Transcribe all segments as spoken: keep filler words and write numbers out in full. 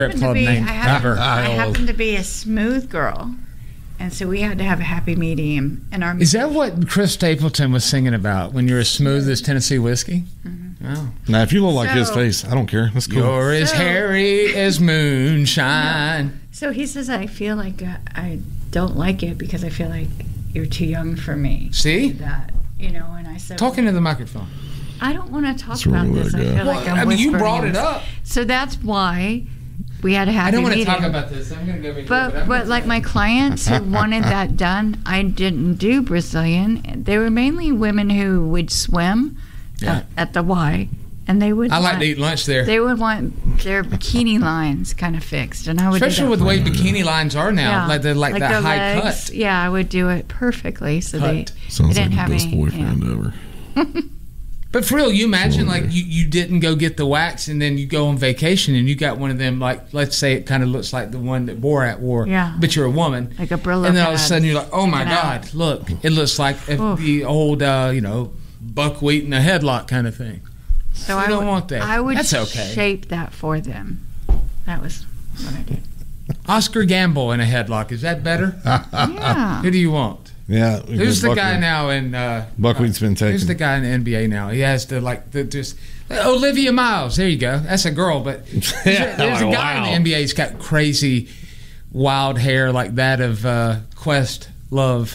club be, name I happen, ever. I happen to be a smooth girl, and so we had to have a happy medium. In our Is that what Chris Stapleton was singing about when you're as smooth as Tennessee whiskey? Mm-hmm. Oh. Now, if you look like So- his face, I don't care. That's cool. You're as So- hairy as moonshine. No. So he says, I feel like uh, I don't like it because I feel like you're too young for me. See? That, you know, and I said, Talking to the microphone. I don't want to talk That's really about this. I good. feel Well, like I'm I mean, you whispering brought in it this. up. So that's why we had a happy I don't want to meeting. talk about this. I'm going to go over here. But I'm but gonna like say- my clients who wanted that done, I didn't do Brazilian. They were mainly women who would swim Yeah. at, at the Y, and they would. I like want, to eat lunch there. They would want their bikini lines kind of fixed, and I would. Especially do that with the for way them. bikini lines are now, Yeah. like the like, that the high legs, cut. Yeah, I would do it perfectly, so they, Cut. they Sounds didn't like have the best any. boyfriend yeah. ever. But for real, you imagine Sure. like you, you didn't go get the wax and then you go on vacation and you got one of them, like, let's say it kind of looks like the one that Borat wore, Yeah. but you're a woman. Like a Brillo And then all of a pad sudden you're like, oh my sticking out. God, look, it looks like if Oof. the old, uh, you know, buckwheat in a headlock kind of thing. So You I don't would, want that. I would That's okay. shape that for them. That was what I did. Oscar Gamble in a headlock, is that better? Yeah. Who do you want? Yeah. Who's the Buckwheat. guy now in uh, Buckwheat's been taken. Who's the guy in the N B A now? He has the like the just Olivia Miles. There you go. That's a girl, but there's, a, there's a guy in the Wow. N B A who's got crazy, wild hair like that of uh, Quest Love.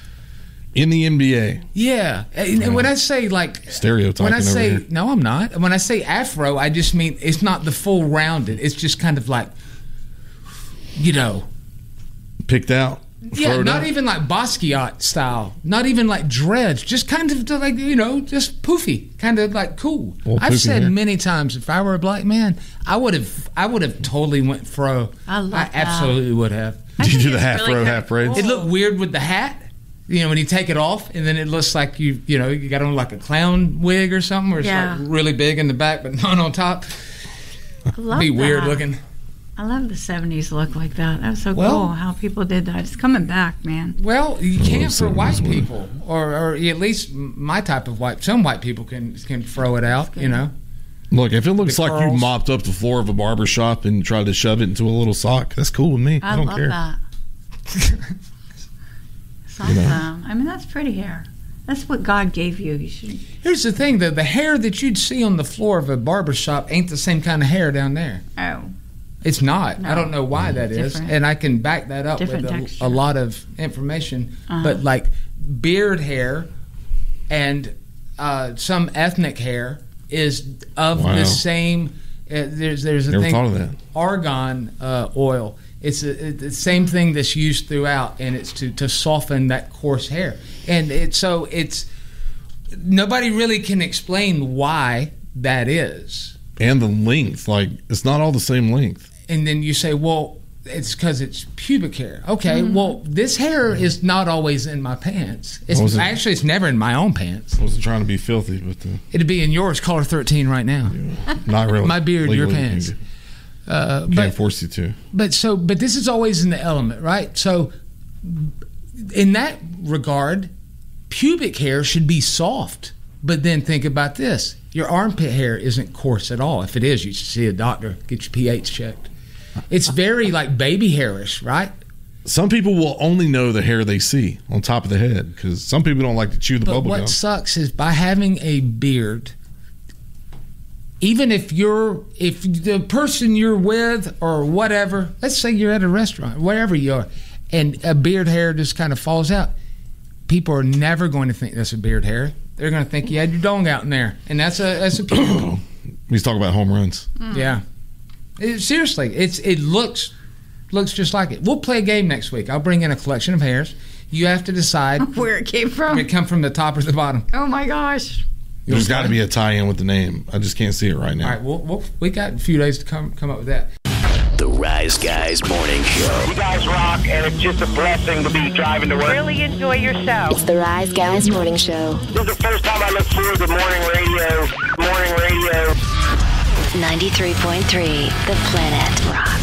In the N B A. Yeah, and, and when I say like Stereotyping when I over say here. no, I'm not. When I say Afro, I just mean it's not the full rounded. It's just kind of like, you know. Picked out. Yeah, throwed not up. even like Basquiat style. Not even like dreads. Just kind of like, you know, just poofy. Kind of like cool. Well, I've poofy said hair. many times, if I were a black man, I would have I would have totally went fro. I love that. absolutely would have. I Did you think do the it's half really row, kinda half braids? cool. It looked weird with the hat. You know, when you take it off and then it looks like you, you know, you got on like a clown wig or something where it's Yeah. like really big in the back but none on top. I love Be weird that. looking. I love the seventies look like that. That was so Well- cool how people did that. It's coming back, man. Well, you can't for seventies white were- people, or, or at least my type of white. Some white people can can throw it out, you know. Look, if it looks The like you curls. mopped up the floor of a barber shop and tried to shove it into a little sock, that's cool with me. I, I, don't love care. that. It's awesome. I mean, that's pretty hair. That's what God gave you. You should. Here's the thing: the the hair that you'd see on the floor of a barber shop ain't the same kind of hair down there. Oh, It's not. No. I don't know why that is, Different. and I can back that up Different with a, texture. a lot of information. Uh-huh. But like beard hair and uh, some ethnic hair is of Wow. the same. Uh, there's there's a Never thing thought of that. argan uh, oil. It's a, it's the same thing that's used throughout, and it's to, to soften that coarse hair. And it's so it's nobody really can explain why that is. And the length, like, it's not all the same length. And then you say, well, it's because it's pubic hair. Okay, well, this hair is not always in my pants. It's Was it- actually it's never in my own pants. I wasn't trying to be filthy, but uh, It'd be in yours, color thirteen right now. not really. My beard, your Legally, pants. you Uh, Can't but force you to. but so but this is always in the element, right? So in that regard, pubic hair should be soft. But then think about this: your armpit hair isn't coarse at all. If it is, you should see a doctor, get your pH checked. It's very like baby hairish, right? Some people will only know the hair they see on top of the head because some people don't like to chew the But bubble what gum. sucks is by having a beard, even if you're if the person you're with or whatever, let's say you're at a restaurant, wherever you are, and a beard hair just kind of falls out, people are never going to think that's a beard hair. They're going to think you had your dong out in there, and that's a that's a pubic. He's talking about home runs. Yeah, It- seriously, it's it looks looks just like it. We'll play a game next week. I'll bring in a collection of hairs. You have to decide where it came if from. it come from the top or the bottom. Oh my gosh. There's got to be a tie-in with the name. I just can't see it right now. All right, we'll, we'll, we got a few days to come come up with that. The Rise Guys Morning Show. You guys rock, and it's just a blessing to be driving to work. Really enjoy your show. It's the Rise Guys Morning Show. This is the first time I look forward to morning radio. Morning radio. ninety-three point three, The Planet Rock.